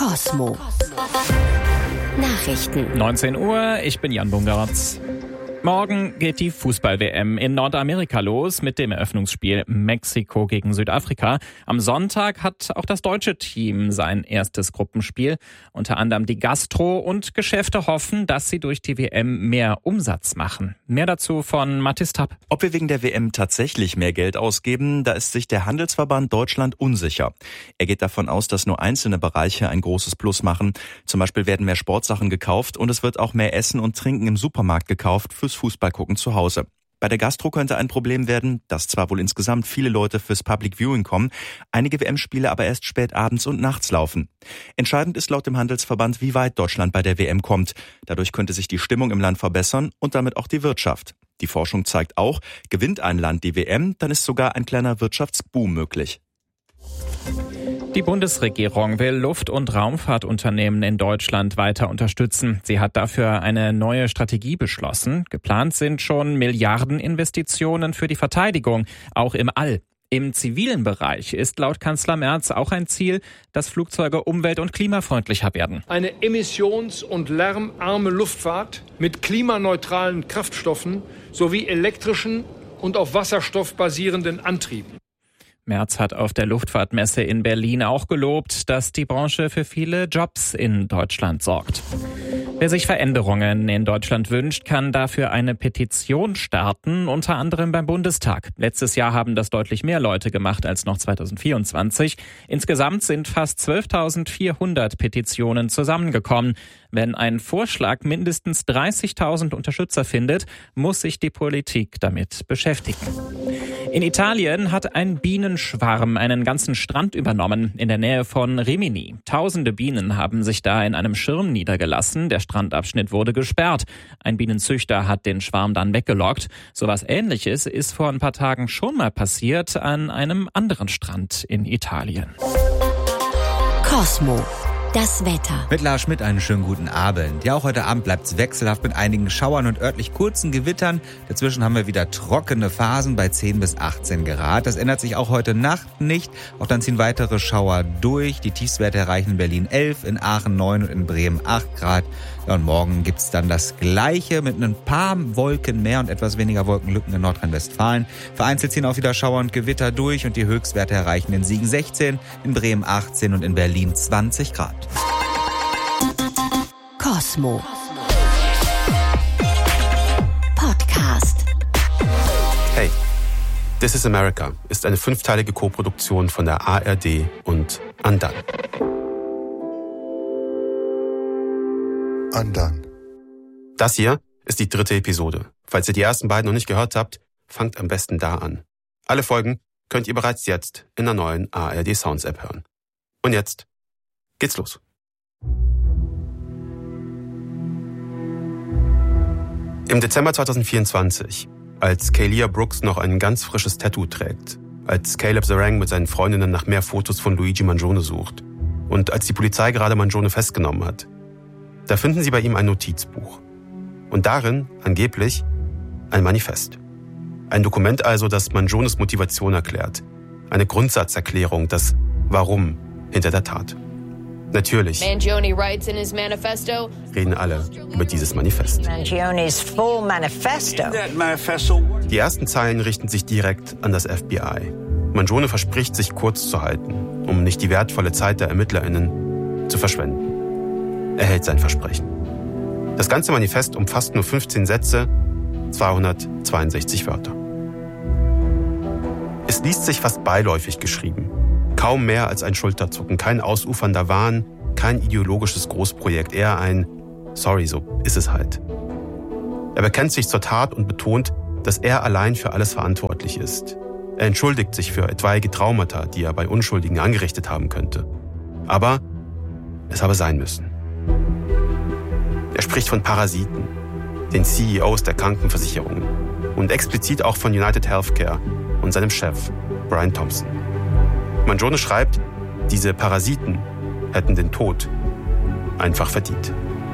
Cosmo. Nachrichten. 19 Uhr, ich bin Jan Bungeratz. Morgen geht die Fußball-WM in Nordamerika los mit dem Eröffnungsspiel Mexiko gegen Südafrika. Am Sonntag hat auch das deutsche Team sein erstes Gruppenspiel. Unter anderem die Gastro- und Geschäfte hoffen, dass sie durch die WM mehr Umsatz machen. Mehr dazu von Mathis Tapp. Ob wir wegen der WM tatsächlich mehr Geld ausgeben, da ist sich der Handelsverband Deutschland unsicher. Er geht davon aus, dass nur einzelne Bereiche ein großes Plus machen. Zum Beispiel werden mehr Sportsachen gekauft und es wird auch mehr Essen und Trinken im Supermarkt gekauft fürs Fußballgucken zu Hause. Bei der Gastro könnte ein Problem werden, dass zwar wohl insgesamt viele Leute fürs Public Viewing kommen, einige WM-Spiele aber erst spät abends und nachts laufen. Entscheidend ist laut dem Handelsverband, wie weit Deutschland bei der WM kommt. Dadurch könnte sich die Stimmung im Land verbessern und damit auch die Wirtschaft. Die Forschung zeigt auch, gewinnt ein Land die WM, dann ist sogar ein kleiner Wirtschaftsboom möglich. Die Bundesregierung will Luft- und Raumfahrtunternehmen in Deutschland weiter unterstützen. Sie hat dafür eine neue Strategie beschlossen. Geplant sind schon Milliardeninvestitionen für die Verteidigung, auch im All. Im zivilen Bereich ist laut Kanzler Merz auch ein Ziel, dass Flugzeuge umwelt- und klimafreundlicher werden. Eine emissions- und lärmarme Luftfahrt mit klimaneutralen Kraftstoffen sowie elektrischen und auf Wasserstoff basierenden Antrieben. Merz hat auf der Luftfahrtmesse in Berlin auch gelobt, dass die Branche für viele Jobs in Deutschland sorgt. Wer sich Veränderungen in Deutschland wünscht, kann dafür eine Petition starten, unter anderem beim Bundestag. Letztes Jahr haben das deutlich mehr Leute gemacht als noch 2024. Insgesamt sind fast 12.400 Petitionen zusammengekommen. Wenn ein Vorschlag mindestens 30.000 Unterstützer findet, muss sich die Politik damit beschäftigen. In Italien hat ein Bienenschwarm einen ganzen Strand übernommen, in der Nähe von Rimini. Tausende Bienen haben sich da in einem Schirm niedergelassen. Der Strandabschnitt wurde gesperrt. Ein Bienenzüchter hat den Schwarm dann weggelockt. Sowas Ähnliches ist vor ein paar Tagen schon mal passiert an einem anderen Strand in Italien. Cosmo. Das Wetter. Mit Lars Schmidt einen schönen guten Abend. Ja, auch heute Abend bleibt es wechselhaft mit einigen Schauern und örtlich kurzen Gewittern. Dazwischen haben wir wieder trockene Phasen bei 10 bis 18 Grad. Das ändert sich auch heute Nacht nicht. Auch dann ziehen weitere Schauer durch. Die Tiefstwerte erreichen in Berlin 11, in Aachen 9 und in Bremen 8 Grad. Ja, und morgen gibt's dann das Gleiche mit ein paar Wolken mehr und etwas weniger Wolkenlücken in Nordrhein-Westfalen. Vereinzelt ziehen auch wieder Schauer und Gewitter durch und die Höchstwerte erreichen in Siegen 16, in Bremen 18 und in Berlin 20 Grad. Cosmo. Podcast. Hey, This is America ist eine 5-teilige Koproduktion von der ARD und Undone. Undone. Das hier ist die 3. Episode. Falls ihr die ersten beiden noch nicht gehört habt, fangt am besten da an. Alle Folgen könnt ihr bereits jetzt in der neuen ARD Sounds App hören. Und jetzt geht's los. Im Dezember 2024, als Kaylia Brooks noch ein ganz frisches Tattoo trägt, als Caleb Zarang mit seinen Freundinnen nach mehr Fotos von Luigi Mangione sucht und als die Polizei gerade Mangione festgenommen hat, da finden sie bei ihm ein Notizbuch. Und darin, angeblich, ein Manifest. Ein Dokument also, das Mangiones Motivation erklärt. Eine Grundsatzerklärung, das Warum hinter der Tat. Natürlich Mangione writes in his manifesto, reden alle über dieses Manifest. Mangione's full manifesto. Die ersten Zeilen richten sich direkt an das FBI. Mangione verspricht, sich kurz zu halten, um nicht die wertvolle Zeit der ErmittlerInnen zu verschwenden. Er hält sein Versprechen. Das ganze Manifest umfasst nur 15 Sätze, 262 Wörter. Es liest sich fast beiläufig geschrieben. Kaum mehr als ein Schulterzucken, kein ausufernder Wahn, kein ideologisches Großprojekt, eher ein Sorry, so ist es halt. Er bekennt sich zur Tat und betont, dass er allein für alles verantwortlich ist. Er entschuldigt sich für etwaige Traumata, die er bei Unschuldigen angerichtet haben könnte. Aber es habe sein müssen. Er spricht von Parasiten, den CEOs der Krankenversicherungen und explizit auch von United Healthcare und seinem Chef, Brian Thompson. Mangione schreibt, diese Parasiten hätten den Tod einfach verdient.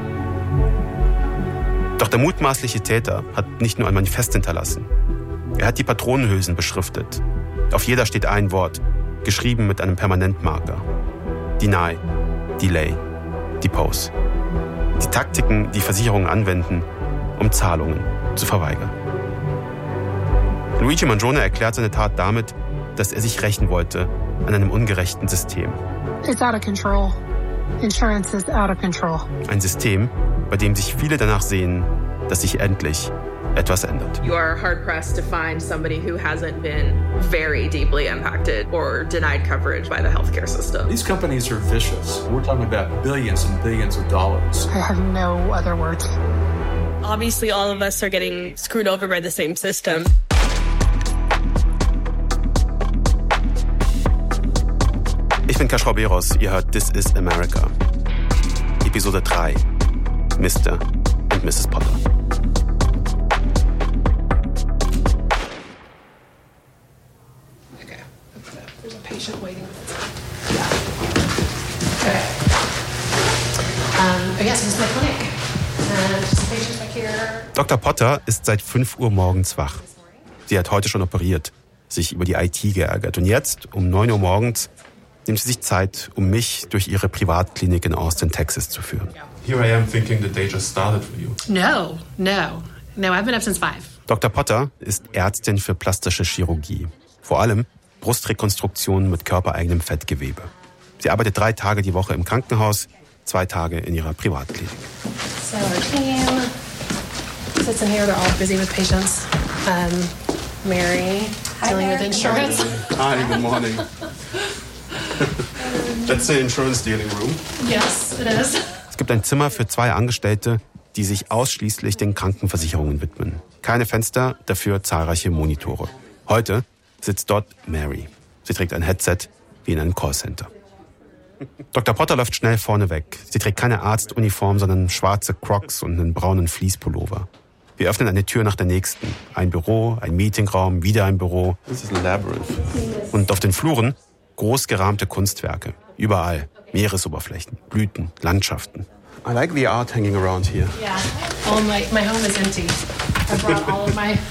Doch der mutmaßliche Täter hat nicht nur ein Manifest hinterlassen. Er hat die Patronenhülsen beschriftet. Auf jeder steht ein Wort, geschrieben mit einem Permanentmarker. Deny, Delay, Depose. Die Taktiken, die Versicherungen anwenden, um Zahlungen zu verweigern. Luigi Mangione erklärt seine Tat damit, dass er sich rächen wollte an einem ungerechten System. It's out of control. Insurance is out of control. Ein System, bei dem sich viele danach sehen, dass sich endlich etwas ändert. You are hard-pressed to find somebody who hasn't been very deeply impacted or denied coverage by the healthcare system. These companies are vicious. We're talking about billions and billions of dollars. I have no other words. Obviously, all of us are getting screwed over by the same system. Ich bin Kaspar Beros, ihr hört This is America. Episode 3. Mr. und Mrs. Potter. Okay, there's a patient waiting. Okay. Yes, this is my clinic. Just a patient back here. Dr. Potter ist seit 5 Uhr morgens wach. Sie hat heute schon operiert, sich über die IT geärgert. Und jetzt, um 9 Uhr morgens, nimmt sie sich Zeit, um mich durch ihre Privatklinik in Austin, Texas zu führen. Here I am thinking the day just started for you. No, I've been up since 5. Dr. Potter ist Ärztin für plastische Chirurgie. Vor allem Brustrekonstruktionen mit körpereigenem Fettgewebe. Sie arbeitet 3 Tage die Woche im Krankenhaus, 2 Tage in ihrer Privatklinik. So our team sits in here. They're all busy with patients. Mary, dealing with insurance. Hi, good morning. That's the insurance dealing room. Yes, it is. Es gibt ein Zimmer für 2 Angestellte, die sich ausschließlich den Krankenversicherungen widmen. Keine Fenster, dafür zahlreiche Monitore. Heute sitzt dort Mary. Sie trägt ein Headset wie in einem Callcenter. Dr. Potter läuft schnell vorne weg. Sie trägt keine Arztuniform, sondern schwarze Crocs und einen braunen Fleece-Pullover. Wir öffnen eine Tür nach der nächsten. Ein Büro, ein Meetingraum, wieder ein Büro. This is a labyrinth. Und auf den Fluren groß gerahmte Kunstwerke. Überall. Meeresoberflächen, Blüten, Landschaften. I like the art hanging around here. Yeah. My home is empty. I brought all of my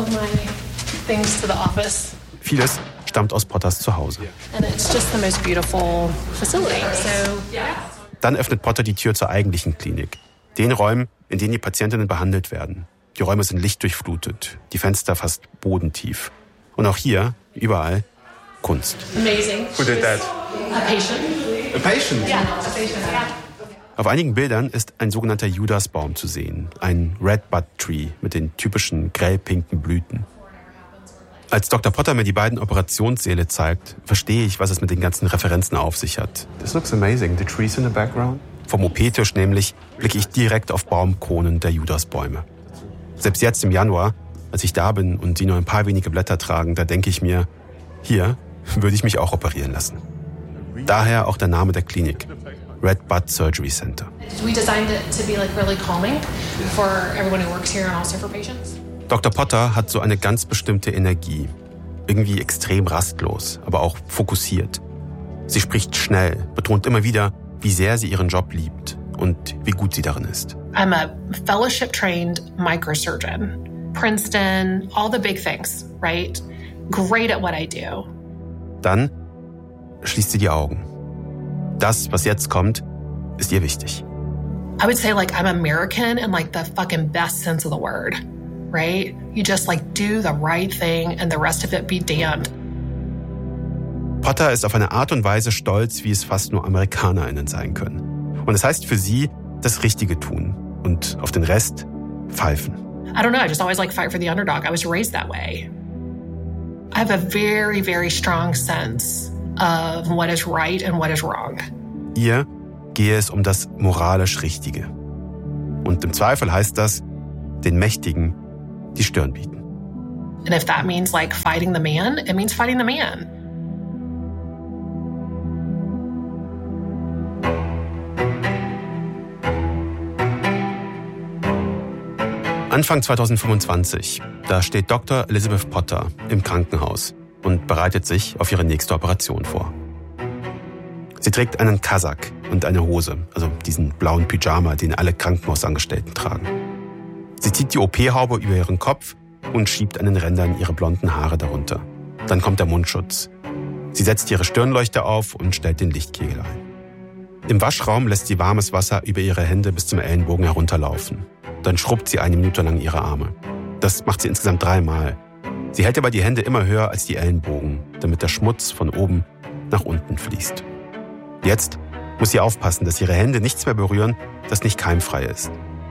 things to the office. Vieles stammt aus Potters Zuhause. And it's just the most beautiful facility. So, yeah. Dann öffnet Potter die Tür zur eigentlichen Klinik. Den Räumen, in denen die Patientinnen behandelt werden. Die Räume sind lichtdurchflutet, die Fenster fast bodentief. Und auch hier, überall, Kunst. Amazing. Who did that? A patient. A patient? Yeah, a patient. Yeah. Auf einigen Bildern ist ein sogenannter Judasbaum zu sehen. Ein Red Bud Tree mit den typischen grellpinken Blüten. Als Dr. Potter mir die beiden Operationssäle zeigt, verstehe ich, was es mit den ganzen Referenzen auf sich hat. This looks amazing. The trees in the background. Vom OP-Tisch nämlich blicke ich direkt auf Baumkronen der Judasbäume. Selbst jetzt im Januar, als ich da bin und sie nur ein paar wenige Blätter tragen, da denke ich mir, hier würde ich mich auch operieren lassen. Daher auch der Name der Klinik, Red Bud Surgery Center. We designed it to be really calming for everyone who works here and also for patients. Dr. Potter hat so eine ganz bestimmte Energie. Irgendwie extrem rastlos, aber auch fokussiert. Sie spricht schnell, betont immer wieder, wie sehr sie ihren Job liebt und wie gut sie darin ist. I'm a fellowship-trained microsurgeon. Princeton, all the big things, right? Great at what I do. Dann schließt sie die Augen. Das, was jetzt kommt, ist ihr wichtig. I would say I'm American in the fucking best sense of the word, right? You just do the right thing and the rest of it be damned. Potter ist auf eine Art und Weise stolz, wie es fast nur AmerikanerInnen sein können. Und es heißt für sie, das Richtige tun und auf den Rest pfeifen. I don't know, I just always fight for the underdog. I was raised that way. I have a very, very strong sense of what is right and what is wrong. Ihr gehe es um das moralisch Richtige. Und im Zweifel heißt das, den Mächtigen die Stirn bieten. And if that means fighting the man, it means fighting the man. Anfang 2025, da steht Dr. Elizabeth Potter im Krankenhaus und bereitet sich auf ihre nächste Operation vor. Sie trägt einen Kasak und eine Hose, also diesen blauen Pyjama, den alle Krankenhausangestellten tragen. Sie zieht die OP-Haube über ihren Kopf und schiebt an den Rändern ihre blonden Haare darunter. Dann kommt der Mundschutz. Sie setzt ihre Stirnleuchte auf und stellt den Lichtkegel ein. Im Waschraum lässt sie warmes Wasser über ihre Hände bis zum Ellenbogen herunterlaufen. Dann schrubbt sie 1 Minute lang ihre Arme. Das macht sie insgesamt 3 Mal. Sie hält aber die Hände immer höher als die Ellenbogen, damit der Schmutz von oben nach unten fließt. Jetzt muss sie aufpassen, dass ihre Hände nichts mehr berühren, das nicht keimfrei ist.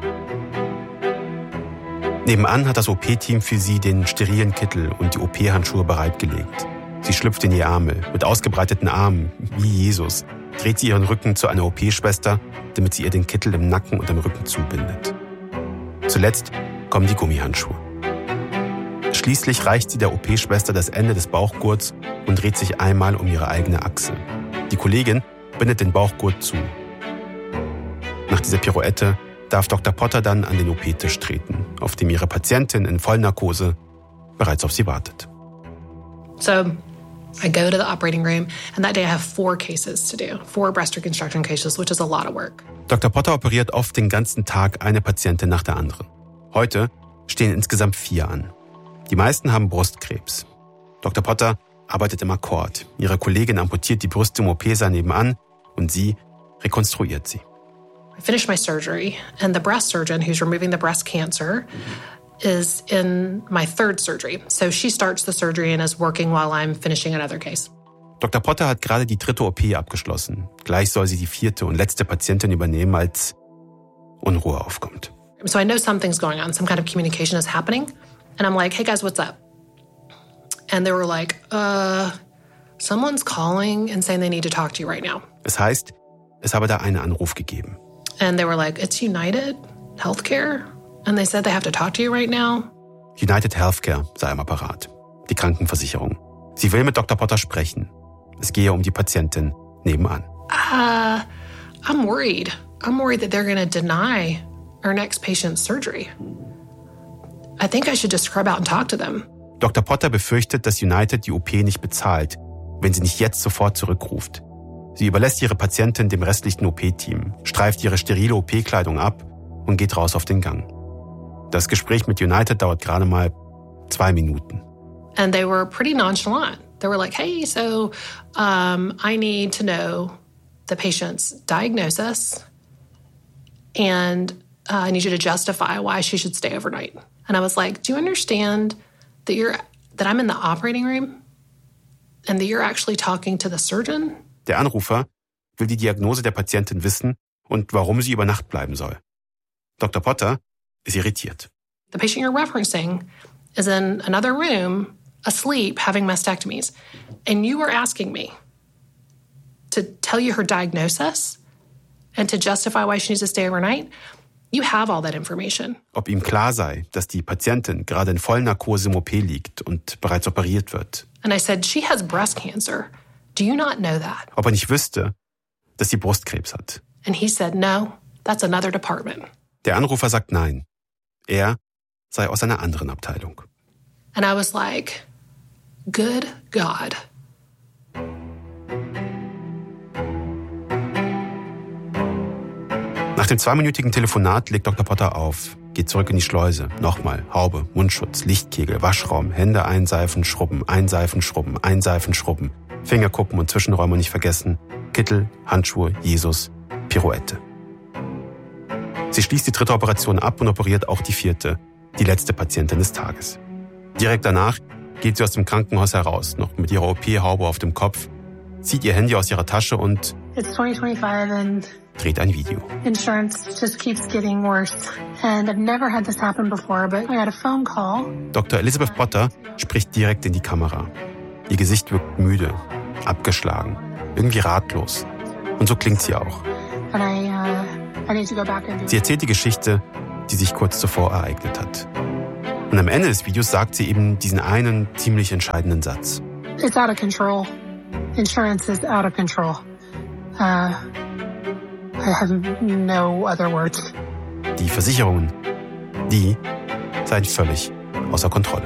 Nebenan hat das OP-Team für sie den sterilen Kittel und die OP-Handschuhe bereitgelegt. Sie schlüpft in die Ärmel, mit ausgebreiteten Armen, wie Jesus, dreht sie ihren Rücken zu einer OP-Schwester, damit sie ihr den Kittel im Nacken und am Rücken zubindet. Zuletzt kommen die Gummihandschuhe. Schließlich reicht sie der OP-Schwester das Ende des Bauchgurts und dreht sich einmal um ihre eigene Achse. Die Kollegin bindet den Bauchgurt zu. Nach dieser Pirouette darf Dr. Potter dann an den OP-Tisch treten, auf dem ihre Patientin in Vollnarkose bereits auf sie wartet. So I go to the operating room, and that day I have 4 cases to do, 4 breast reconstruction cases, which is a lot of work. Dr. Potter operiert oft den ganzen Tag eine Patientin nach der anderen. Heute stehen insgesamt 4 an. Die meisten haben Brustkrebs. Dr. Potter arbeitet im Akkord. Ihre Kollegin amputiert die Brüste im OP-Saal nebenan und sie rekonstruiert sie. I finished my surgery, and the breast surgeon who's removing the breast cancer is in my 3rd surgery. So she starts the surgery and is working while I'm finishing another case. Dr. Potter hat gerade die 3. OP abgeschlossen. Gleich soll sie die 4. und letzte Patientin übernehmen, als Unruhe aufkommt. So I know something's going on, some kind of communication is happening. And I'm like, hey guys, what's up? And they were like, someone's calling and saying they need to talk to you right now. Es heißt, es habe da einen Anruf gegeben. And they were like, it's United Healthcare? And they said they have to talk to you right now. United Healthcare sei am Apparat. Die Krankenversicherung. Sie will mit Dr. Potter sprechen. Es gehe um die Patientin nebenan. I'm worried. I'm worried that they're going to deny our next patient's surgery. I think I should just scrub out and talk to them. Dr. Potter befürchtet, dass United die OP nicht bezahlt, wenn sie nicht jetzt sofort zurückruft. Sie überlässt ihre Patientin dem restlichen OP-Team, streift ihre sterile OP-Kleidung ab und geht raus auf den Gang. Das Gespräch mit United dauert gerade mal 2 Minuten. And they were pretty nonchalant. They were like, hey, so I need to know the patient's diagnosis and I need you to justify why she should stay overnight. And I was like, do you understand that I'm in the operating room and that you're actually talking to the surgeon? Der Anrufer will die Diagnose der Patientin wissen und warum sie über Nacht bleiben soll. Dr. Potter ist irritiert. The patient you're referencing is in another room, asleep, having mastectomies. And you were asking me to tell you her diagnosis and to justify why she needs to stay overnight? You have all that information. Ob ihm klar sei, dass die Patientin gerade in Vollnarkose im OP liegt und bereits operiert wird. And I said, she has breast cancer. Do you not know that? Ob er nicht wüsste, dass sie Brustkrebs hat. And he said, no, that's another department. Der Anrufer sagt nein. Er sei aus einer anderen Abteilung. And I was like, good God. Nach dem 2-minütigen Telefonat legt Dr. Potter auf, geht zurück in die Schleuse. Nochmal Haube, Mundschutz, Lichtkegel, Waschraum, Hände einseifen, schrubben, einseifen, schrubben, einseifen, schrubben. Fingerkuppen und Zwischenräume nicht vergessen. Kittel, Handschuhe, Jesus, Pirouette. Sie schließt die 3. Operation ab und operiert auch die 4., die letzte Patientin des Tages. Direkt danach geht sie aus dem Krankenhaus heraus, noch mit ihrer OP-Haube auf dem Kopf, zieht ihr Handy aus ihrer Tasche und dreht ein Video. Insurance just keeps getting worse. And I've never had this happen before, but I got a phone call. Dr. Elizabeth Potter spricht direkt in die Kamera. Ihr Gesicht wirkt müde, abgeschlagen, irgendwie ratlos. Und so klingt sie auch. Sie erzählt die Geschichte, die sich kurz zuvor ereignet hat. Und am Ende des Videos sagt sie eben diesen einen ziemlich entscheidenden Satz. It's out of control. Insurance is out of control. I have no other words. Die Versicherungen, die seien völlig außer Kontrolle.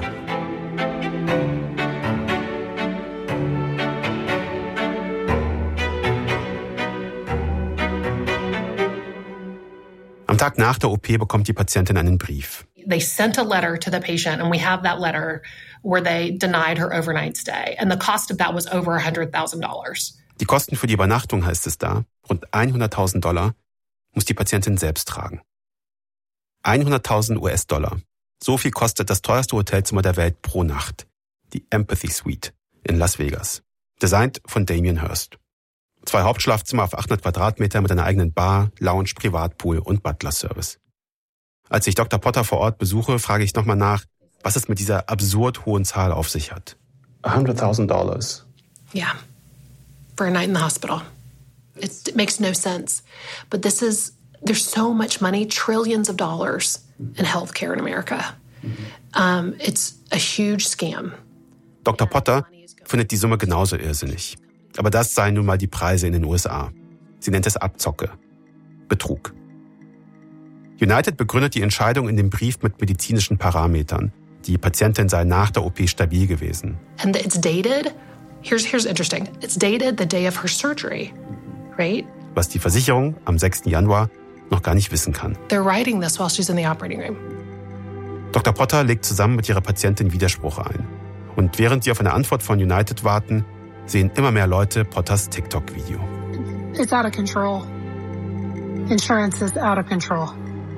Am Tag nach der OP bekommt die Patientin einen Brief. They sent a letter to the patient, and we have that letter where they denied her overnight stay. And the cost of that was over $100,000. Die Kosten für die Übernachtung, heißt es da, Rund $100.000 muss die Patientin selbst tragen. 100.000 US-Dollar. So viel kostet das teuerste Hotelzimmer der Welt pro Nacht. Die Empathy Suite in Las Vegas. Designt von Damien Hirst. 2 Hauptschlafzimmer auf 800 Quadratmeter mit einer eigenen Bar, Lounge, Privatpool und Butler-Service. Als ich Dr. Potter vor Ort besuche, frage ich nochmal nach, was es mit dieser absurd hohen Zahl auf sich hat. $100,000. Yeah, for a night in the hospital. It makes no sense. But there's so much money, trillions of dollars in healthcare in America. It's a huge scam. Dr. Potter findet die Summe genauso irrsinnig. Aber das seien nun mal die Preise in den USA. Sie nennt es Abzocke. Betrug. United begründet die Entscheidung in dem Brief mit medizinischen Parametern. Die Patientin sei nach der OP stabil gewesen. And it's dated. Here's interesting. It's dated the day of her surgery, right? Was die Versicherung am 6. Januar noch gar nicht wissen kann. They're writing this while she's in the operating room. Dr. Potter legt zusammen mit ihrer Patientin Widerspruch ein. Und während sie auf eine Antwort von United warten, sehen immer mehr Leute Potters TikTok-Video. It's out of control. Insurance is out of control.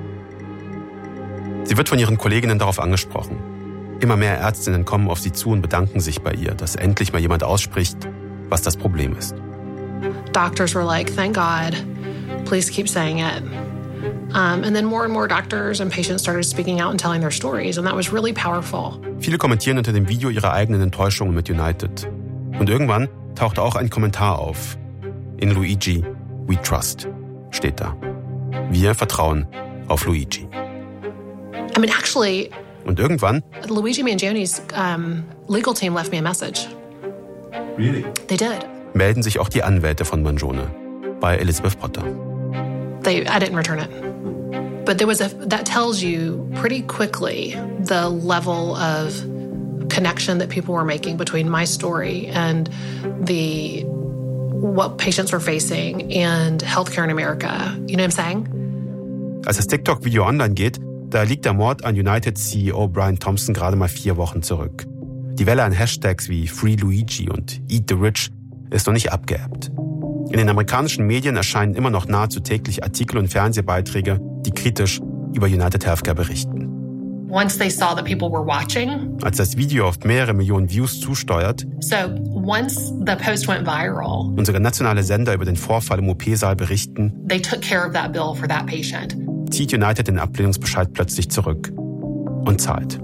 Sie wird von ihren Kolleginnen darauf angesprochen. Immer mehr Ärztinnen kommen auf sie zu und bedanken sich bei ihr, dass endlich mal jemand ausspricht, was das Problem ist. Doctors were like, thank God, please keep saying it. And then more and more doctors and patients started speaking out and telling their stories, and that was really powerful. Viele kommentieren unter dem Video ihre eigenen Enttäuschungen mit United. Und irgendwann taucht auch ein Kommentar auf. In Luigi, we trust, steht da. Wir vertrauen auf Luigi. I mean, actually, und irgendwann Luigi Mangioni's legal team left me a message. Really? They did. Melden sich auch die Anwälte von Mangione bei Elizabeth Potter. I didn't return it. But that tells you pretty quickly the level of connection that people were making between my story and what patients were facing and healthcare in America. You know what I'm saying? Als das TikTok-Video online geht, da liegt der Mord an United-CEO Brian Thompson gerade mal 4 Wochen zurück. Die Welle an Hashtags wie Free Luigi und Eat the Rich ist noch nicht abgeebbt. In den amerikanischen Medien erscheinen immer noch nahezu täglich Artikel und Fernsehbeiträge, die kritisch über United Healthcare berichten. Once they saw that people were watching, als das Video auf mehrere Millionen Views zusteuert, so once the post went viral, und sogar nationale Sender über den Vorfall im OP-Saal berichten, they took care of that bill for that patient. Zieht United den Ablehnungsbescheid plötzlich zurück und zahlt.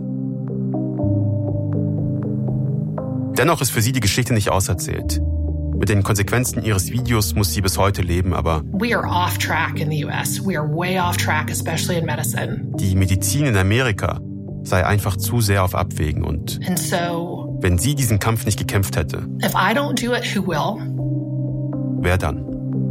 Dennoch ist für sie die Geschichte nicht auserzählt. Mit den Konsequenzen ihres Videos muss sie bis heute leben, aber we are off track in the US. We are way off track, especially in medicine. Die Medizin in Amerika sei einfach zu sehr auf Abwägen und so, wenn sie diesen Kampf nicht gekämpft hätte, if I don't do it, who will? Wer dann?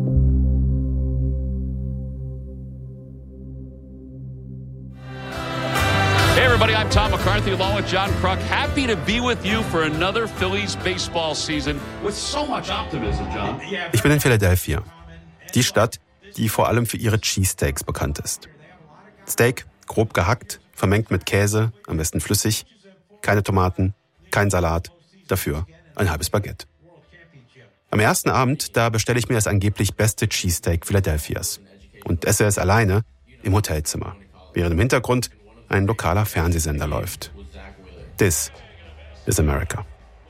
Hey everybody, I'm Tom McCarthy along with John Kruk. Happy to be with you for another Phillies baseball season with so much optimism, John. Ich bin in Philadelphia. Die Stadt, die vor allem für ihre Cheesesteaks bekannt ist. Steak, grob gehackt, vermengt mit Käse, am besten flüssig, keine Tomaten, kein Salat, dafür ein halbes Baguette. Am ersten Abend, da bestelle ich mir das angeblich beste Cheesesteak Philadelphias und esse es alleine im Hotelzimmer, während im Hintergrund ein lokaler Fernsehsender läuft. This is America.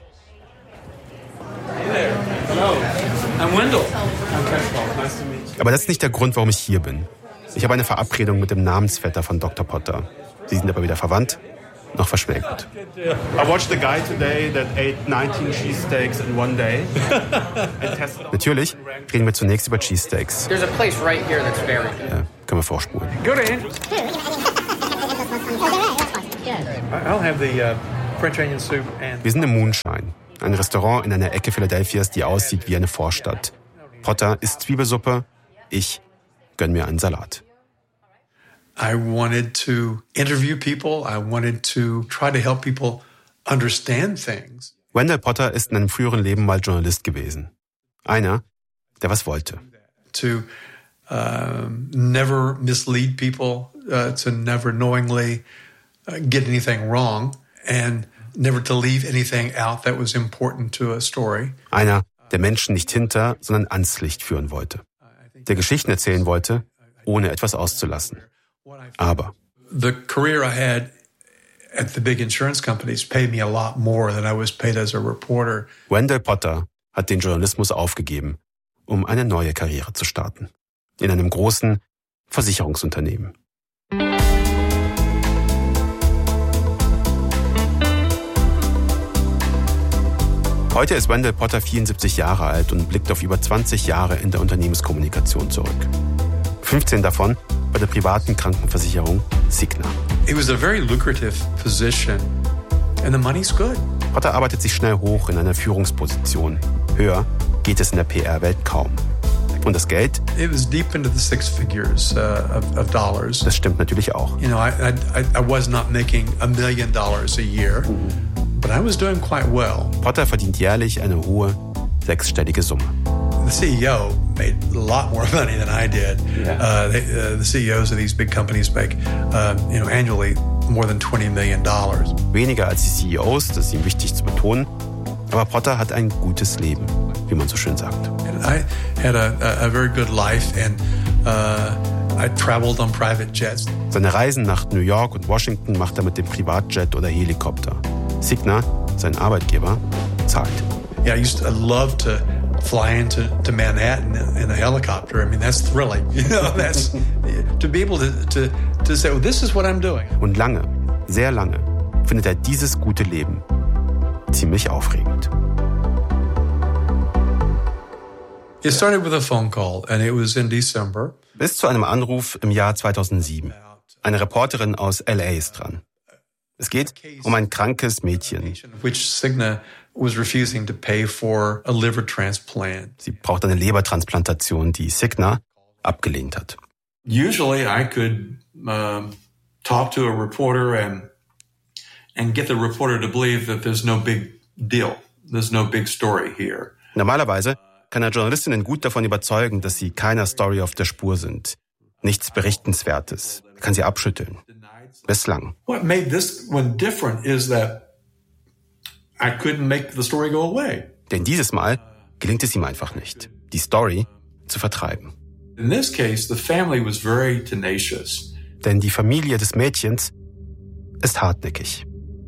Aber das ist nicht der Grund, warum ich hier bin. Ich habe eine Verabredung mit dem Namensvetter von Dr. Potter. Sie sind aber weder verwandt noch verschwägert. I watched a guy today that ate 19 cheesesteaks in one day. Natürlich reden wir zunächst über Cheesesteaks. There's a place right here that's very good. Können wir vorspulen. Go to Andy. I'll have the French onion soup and... Wir sind im Moonshine, ein Restaurant in einer Ecke Philadelphias, die aussieht wie eine Vorstadt. Potter isst Zwiebelsuppe, ich gönn mir einen Salat. I wanted to interview people. I wanted to try to help people understand things. Wendell Potter ist in einem früheren Leben mal Journalist gewesen. Einer, der was wollte. To never mislead people, to never knowingly get anything wrong, and never to leave anything out that was important to a story. Einer, der Menschen nicht hinter, sondern ans Licht führen wollte. der Geschichten erzählen wollte, ohne etwas auszulassen. Aber the career I had at the big insurance companies paid me a lot more than I was paid as a reporter. Wendell Potter hat den Journalismus aufgegeben, um eine neue Karriere zu starten. In einem großen Versicherungsunternehmen. Heute ist Wendell Potter 74 Jahre alt und blickt auf über 20 Jahre in der Unternehmenskommunikation zurück. 15 davon bei der privaten Krankenversicherung Cigna. It was a very lucrative position and the money's good. Potter arbeitet sich schnell hoch in einer Führungsposition. Höher geht es in der PR-Welt kaum. Und das Geld? It was deep into the six figures of dollars. Das stimmt natürlich auch. You know, I was not making $1 million a year, but I was doing quite well. Potter verdient jährlich eine hohe, sechsstellige Summe. The CEO made a lot more money than I did. Yeah. The CEOs of these big companies make, annually more than $20 million. Weniger als die CEOs, das ist ihm wichtig zu betonen. Aber Potter hat ein gutes Leben, wie man so schön sagt. I had a very good life and I traveled on private jets. Seine Reisen nach New York und Washington macht er mit dem Privatjet oder Helikopter. Cigna, sein Arbeitgeber, zahlt. Yeah, I love to fly into Manhattan in a helicopter. I mean, that's thrilling. You know, that's to be able to say, well, this is what I'm doing. Und lange, sehr lange, findet er dieses gute Leben ziemlich aufregend. It started with a phone call and it was in December. Bis zu einem Anruf im Jahr 2007. Eine Reporterin aus LA ist dran. Es geht um ein krankes Mädchen. Which Cigna was refusing to pay for a liver transplant. Sie braucht eine Lebertransplantation, die Cigna abgelehnt hat. Usually I could talk to a reporter and get the reporter to believe that there's no big deal. There's no big story here. Normalerweise kann er Journalistinnen gut davon überzeugen, dass sie keiner Story auf der Spur sind. Nichts Berichtenswertes. Er kann sie abschütteln. Bislang. What made this one different is that I couldn't make the story go away. Denn dieses Mal gelingt es ihm einfach nicht, die Story zu vertreiben. In this case, the family was very tenacious. Denn die Familie des Mädchens ist hartnäckig.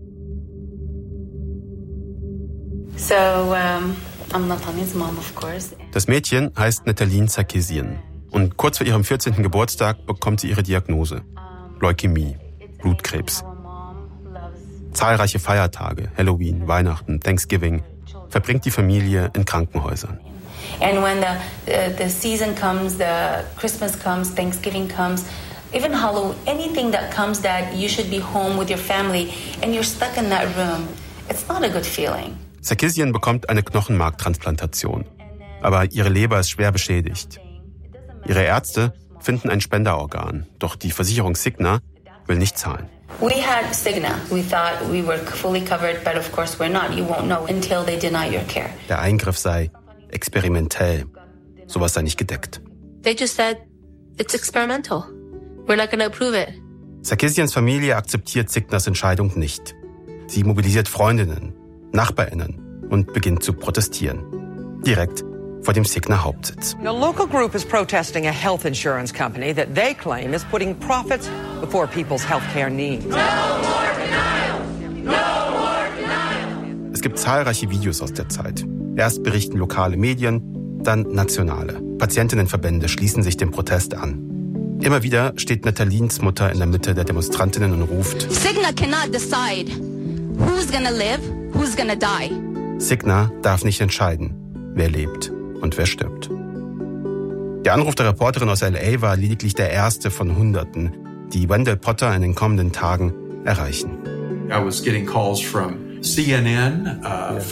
So, I'm Natalia's mom, of course. Das Mädchen heißt Nataline Sarkisian. Und kurz vor ihrem 14. Geburtstag bekommt sie ihre Diagnose. Leukämie, Blutkrebs. Zahlreiche Feiertage, Halloween, Weihnachten, Thanksgiving, verbringt die Familie in Krankenhäusern. And when the season comes, the Christmas comes, Thanksgiving comes, even Halloween, anything that comes that you should be home with your family and you're stuck in that room, it's not a good feeling. Sarkisian bekommt eine Knochenmarktransplantation, aber ihre Leber ist schwer beschädigt. Ihre Ärzte finden ein Spenderorgan, doch die Versicherung Cigna will nicht zahlen. We had Cigna. We thought we were fully covered, but of course we're not. You won't know until they deny your care. Der Eingriff sei experimentell. Sowas sei nicht gedeckt. They just said, it's experimental. We're not going to approve it. Sarkisians Familie akzeptiert Cignas Entscheidung nicht. Sie mobilisiert Freundinnen, NachbarInnen und beginnt zu protestieren. Direkt vor dem Cigna Hauptsitz. A local group is protesting a health insurance company that they claim is putting profits before people's healthcare needs. No more denial! No more denial! Es gibt zahlreiche Videos aus der Zeit. Erst berichten lokale Medien, dann nationale. Patientinnenverbände schließen sich dem Protest an. Immer wieder steht Natalines Mutter in der Mitte der Demonstrantinnen und ruft: Cigna cannot decide who's gonna live, who's gonna die. Cigna darf nicht entscheiden, wer lebt und wer stirbt. Der Anruf der Reporterin aus LA war lediglich der erste von Hunderten, die Wendell Potter in den kommenden Tagen erreichen. I was getting calls from CNN,